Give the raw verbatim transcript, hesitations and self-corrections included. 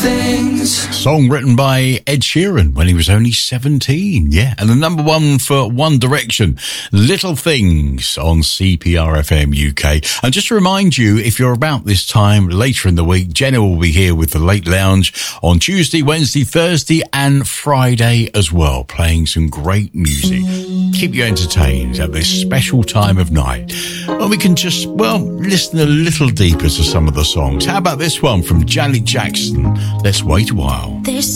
Song written by Ed Sheeran when he was only seventeen. Yeah, and the number one for One Direction, Little Things, on C P R F M U K. And just to remind you, if you're about this time later in the week, Jenna will be here with the Late Lounge on Tuesday, Wednesday, Thursday and Friday as well, playing some great music. Keep you entertained at this special time of night. And we can just, well, listen a little deeper to some of the songs. How about this one from Janet Jackson? Let's wait a while. There's